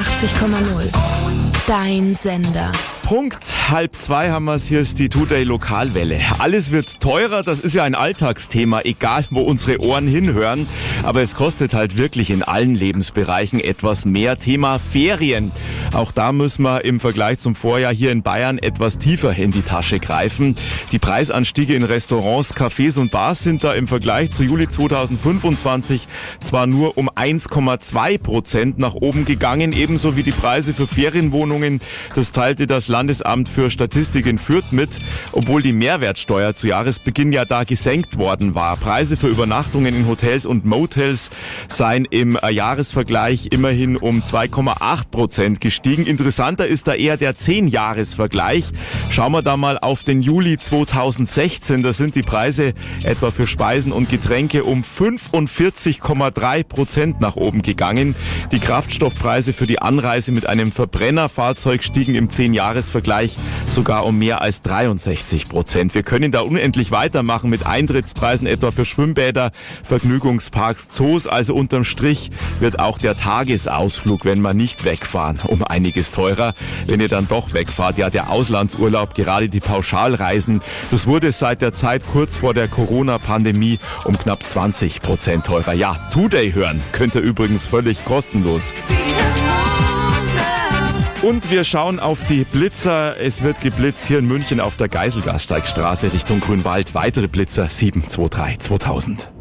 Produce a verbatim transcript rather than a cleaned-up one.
einundachtzig Komma null. Dein Sender. Punkt halb zwei haben wir es, hier ist die Today Lokalwelle. Alles wird teurer, das ist ja ein Alltagsthema, egal wo unsere Ohren hinhören. Aber es kostet halt wirklich in allen Lebensbereichen etwas mehr. Thema Ferien. Auch da müssen wir im Vergleich zum Vorjahr hier in Bayern etwas tiefer in die Tasche greifen. Die Preisanstiege in Restaurants, Cafés und Bars sind da im Vergleich zu Juli zweitausendfünfundzwanzig zwar nur um eins Komma zwei Prozent nach oben gegangen, ebenso wie die Preise für Ferienwohnungen. Das teilte das Landesamt für Statistik in Fürth mit, obwohl die Mehrwertsteuer zu Jahresbeginn ja da gesenkt worden war. Preise für Übernachtungen in Hotels und Motels seien im Jahresvergleich immerhin um zwei Komma acht Prozent gestiegen. Interessanter ist da eher der zehn-Jahres-Vergleich. Schauen wir da mal auf den Juli zweitausendsechzehn. Da sind die Preise etwa für Speisen und Getränke um fünfundvierzig Komma drei Prozent nach oben gegangen. Die Kraftstoffpreise für die Anreise mit einem Verbrennerfahrzeug stiegen im zehn-Jahres-Vergleich sogar um mehr als dreiundsechzig Prozent. Wir können da unendlich weitermachen mit Eintrittspreisen etwa für Schwimmbäder, Vergnügungsparks, Zoos. Also unterm Strich wird auch der Tagesausflug, wenn wir nicht wegfahren, um einiges teurer. Wenn ihr dann doch wegfahrt, ja der Auslandsurlaub, gerade die Pauschalreisen, das wurde seit der Zeit kurz vor der Corona-Pandemie um knapp zwanzig Prozent teurer. Ja, Today hören könnt ihr übrigens völlig kostenlos. Und wir schauen auf die Blitzer. Es wird geblitzt hier in München auf der Geiselgasteigstraße Richtung Grünwald. Weitere Blitzer sieben zwei drei zweitausend.